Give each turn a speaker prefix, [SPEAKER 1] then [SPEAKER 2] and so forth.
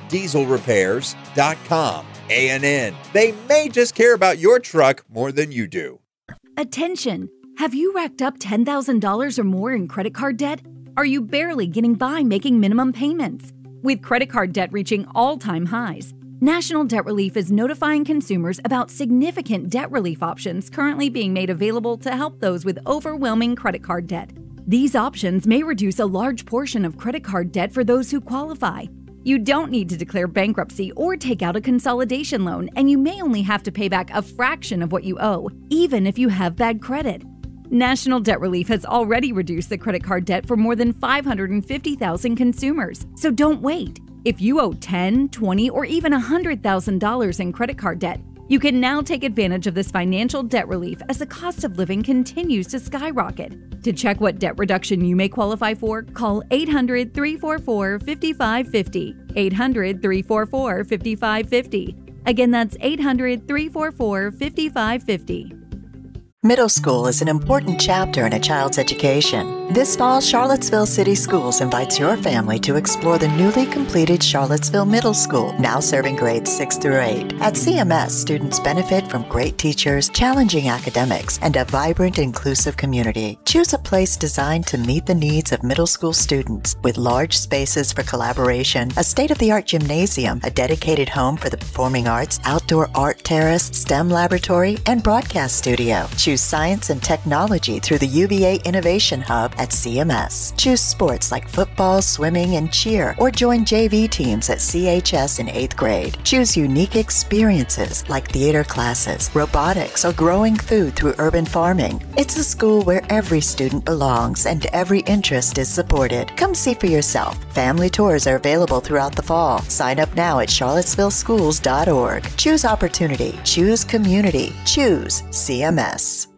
[SPEAKER 1] dieselrepairs.com. A&N. They may just care about your truck more than you do.
[SPEAKER 2] Attention! Have you racked up $10,000 or more in credit card debt? Are you barely getting by making minimum payments? With credit card debt reaching all-time highs, National Debt Relief is notifying consumers about significant debt relief options currently being made available to help those with overwhelming credit card debt. These options may reduce a large portion of credit card debt for those who qualify. You don't need to declare bankruptcy or take out a consolidation loan, and you may only have to pay back a fraction of what you owe, even if you have bad credit. National Debt Relief has already reduced the credit card debt for more than 550,000 consumers, so don't wait. If you owe $10,000, $20,000, or even $100,000 in credit card debt, you can now take advantage of this financial debt relief as the cost of living continues to skyrocket. To check what debt reduction you may qualify for, call 800-344-5550. 800-344-5550. Again, that's 800-344-5550.
[SPEAKER 3] Middle school is an important chapter in a child's education. This fall, Charlottesville City Schools invites your family to explore the newly completed Charlottesville Middle School, now serving grades 6 through 8. At CMS, students benefit from great teachers, challenging academics, and a vibrant, inclusive community. Choose a place designed to meet the needs of middle school students, with large spaces for collaboration, a state-of-the-art gymnasium, a dedicated home for the performing arts, outdoor art terrace, STEM laboratory, and broadcast studio. Choose science and technology through the UVA Innovation Hub at CMS. Choose sports like football, swimming, and cheer, or join JV teams at CHS in 8th grade. Choose unique experiences like theater classes, robotics, or growing food through urban farming. It's a school where every student belongs and every interest is supported. Come see for yourself. Family tours are available throughout the fall. Sign up now at charlottesvilleschools.org. Choose opportunity. Choose community. Choose CMS.